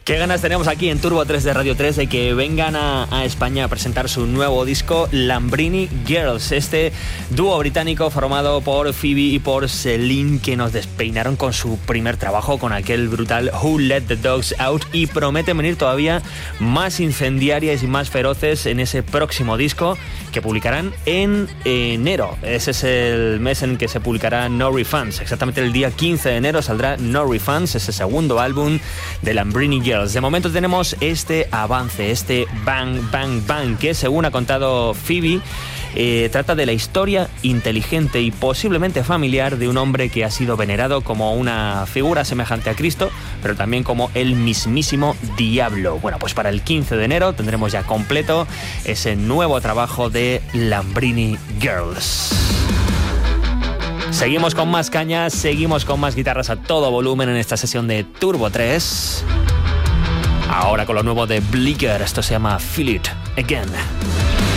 Qué ganas tenemos aquí en Turbo 3 de Radio 3 de que vengan a España a presentar su nuevo disco Lambrini Girls, este dúo británico formado por Phoebe y por Celine, que nos despeinaron con su primer trabajo, con aquel brutal Who Let the Dogs Out, y prometen venir todavía más incendiarias y más feroces en ese próximo disco que publicarán en enero. Ese es el mes en que se publicará No Refunds. Exactamente el día 15 de enero saldrá No Refunds, ese segundo álbum de Lambrini Girls. De momento tenemos este avance, este Bang Bang Bang, que según ha contado Phoebe, trata de la historia inteligente y posiblemente familiar de un hombre que ha sido venerado como una figura semejante a Cristo, pero también como el mismísimo diablo. Bueno, pues para el 15 de enero tendremos ya completo ese nuevo trabajo de Lambrini Girls. Seguimos con más cañas, seguimos con más guitarras a todo volumen en esta sesión de Turbo 3. Ahora con lo nuevo de Bleecker, esto se llama Feel It Again.